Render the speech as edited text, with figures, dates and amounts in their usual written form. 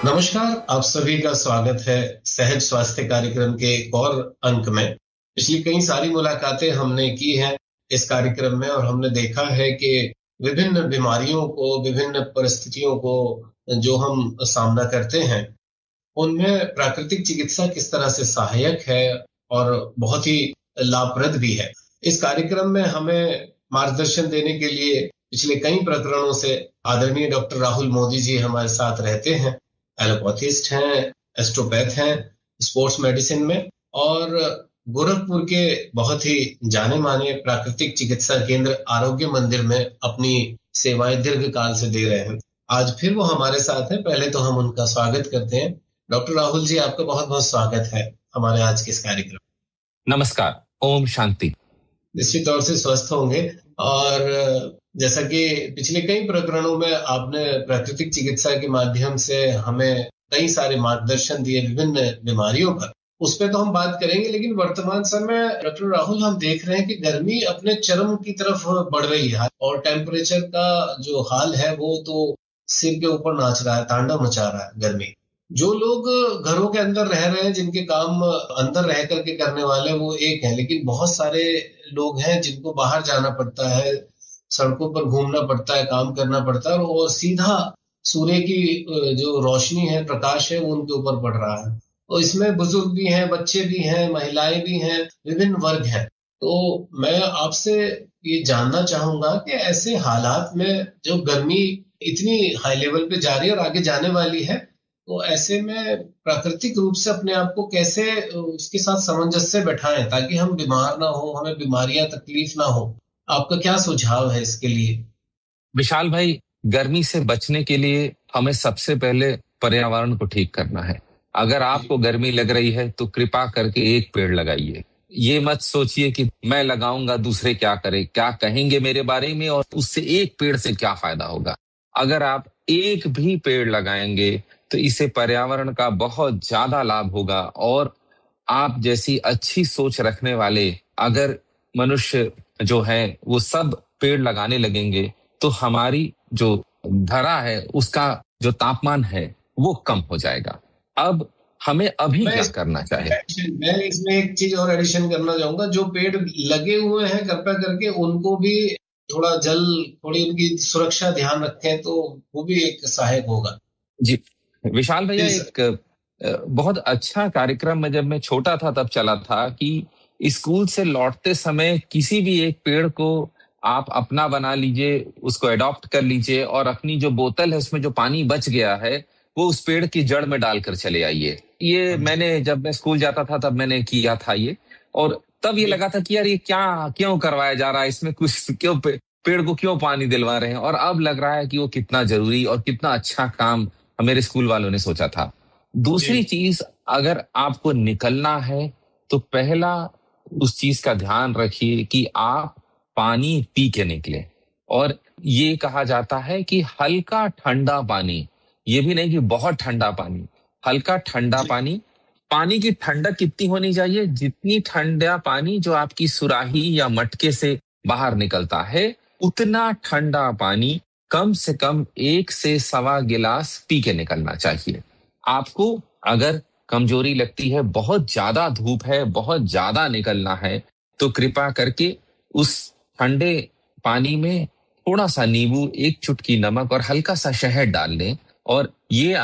नमस्कार, आप सभी का स्वागत है सहज स्वास्थ्य कार्यक्रम के एक और अंक में। पिछली कई सारी मुलाकातें हमने की हैं इस कार्यक्रम में और हमने देखा है कि विभिन्न बीमारियों को, विभिन्न परिस्थितियों को जो हम सामना करते हैं, उनमें प्राकृतिक चिकित्सा किस तरह से सहायक है और बहुत ही लाभप्रद भी है। इस कार्यक्रम में हमें मार्गदर्शन देने के लिए पिछले कई प्रकरणों से आदरणीय डॉक्टर राहुल मोदी जी हमारे साथ रहते हैं। एलोपैथिस्ट हैं, एस्ट्रोपैथ हैं स्पोर्ट्स मेडिसिन में, और गोरखपुर के बहुत ही जाने माने प्राकृतिक चिकित्सा केंद्र आरोग्य मंदिर में अपनी सेवाएं दीर्घ काल से दे रहे हैं। आज फिर वो हमारे साथ हैं। पहले तो हम उनका स्वागत करते हैं। डॉक्टर राहुल जी, आपका बहुत बहुत स्वागत है हमारे आज के इस कार्यक्रम। नमस्कार, ओम शांति। निश्चित तौर से स्वस्थ होंगे। और जैसा कि पिछले कई प्रकरणों में आपने प्राकृतिक चिकित्सा के माध्यम से हमें कई सारे मार्गदर्शन दिए विभिन्न बीमारियों पर, उस पर तो हम बात करेंगे। लेकिन वर्तमान समय डॉक्टर राहुल, हम देख रहे हैं कि गर्मी अपने चरम की तरफ बढ़ रही है और टेम्परेचर का जो हाल है वो तो सिर के ऊपर नाच रहा है, तांडव मचा रहा है गर्मी। जो लोग घरों के अंदर रह रहे हैं, जिनके काम अंदर रह करके करने वाले, वो एक है। लेकिन बहुत सारे लोग हैं जिनको बाहर जाना पड़ता है, सड़कों पर घूमना पड़ता है, काम करना पड़ता है, और सीधा सूर्य की जो रोशनी है, प्रकाश है, वो उनके ऊपर पड़ रहा है। तो इसमें बुजुर्ग भी हैं, बच्चे भी हैं, महिलाएं भी हैं, विभिन्न वर्ग हैं। तो मैं आपसे ये जानना चाहूंगा कि ऐसे हालात में जो गर्मी इतनी हाई लेवल पे जा रही है और आगे जाने वाली है, तो ऐसे में प्राकृतिक रूप से अपने आप को कैसे उसके साथ सामंजस्य बैठाएं ताकि हम बीमार ना हो, हमें बीमारियां तकलीफ ना हो। आपका क्या सुझाव है इसके लिए? विशाल भाई, गर्मी से बचने के लिए हमें सबसे पहले पर्यावरण को ठीक करना है। अगर आपको गर्मी लग रही है तो कृपा करके एक पेड़ लगाइए। ये मत सोचिए कि मैं लगाऊंगा दूसरे क्या करें, क्या कहेंगे मेरे बारे में, और उससे एक पेड़ से क्या फायदा होगा। अगर आप एक भी पेड़ लगाएंगे तो इससे पर्यावरण का बहुत ज्यादा लाभ होगा। और आप जैसी अच्छी सोच रखने वाले अगर मनुष्य जो है वो सब पेड़ लगाने लगेंगे तो हमारी जो धरा है उसका जो तापमान है वो कम हो जाएगा। अब हमें अभी मैं क्या इस करना चाहिए? मैं इसमें एक चीज और एडिशन करना चाहूंगा। जो पेड़ लगे हुए हैं, कृपया करके उनको भी थोड़ा जल, थोड़ी उनकी सुरक्षा ध्यान रखें, तो वो भी एक सहायक होगा। जी विशाल भैया, जी सर। एक बहुत अच्छा कार्यक्रम में जब मैं छोटा था तब चला था कि स्कूल से लौटते समय किसी भी एक पेड़ को आप अपना बना लीजिए, उसको अडॉप्ट कर लीजिए और अपनी जो बोतल है उसमें जो पानी बच गया है वो उस पेड़ की जड़ में डालकर चले आइए। ये हाँ जी। मैंने जब मैं स्कूल जाता था तब मैंने किया था ये। और तब ये जी। लगा था कि यार ये क्या क्यों करवाया जा रहा है, इसमें कुछ क्यों पेड़ को क्यों पानी दिलवा रहे हैं। और अब लग रहा है कि वो कितना जरूरी और कितना अच्छा काम मेरे स्कूल वालों ने सोचा था। दूसरी जी। चीज, अगर आपको निकलना है तो पहला उस चीज का ध्यान रखिए कि आप पानी पी के निकले। और ये कहा जाता है कि हल्का ठंडा पानी, ये भी नहीं कि बहुत ठंडा पानी, हल्का ठंडा जी। पानी। पानी की ठंडक कितनी होनी चाहिए? जितनी ठंडा पानी जो आपकी सुराही या मटके से बाहर निकलता है उतना ठंडा पानी कम से कम 1 से 1.25 गिलास पी के निकलना चाहिए। आपको अगर कमजोरी लगती है, बहुत ज्यादा धूप है, बहुत ज्यादा निकलना है, तो कृपा करके उस ठंडे पानी में थोड़ा सा नींबू, एक चुटकी नमक और हल्का सा शहद डाल लें। और ये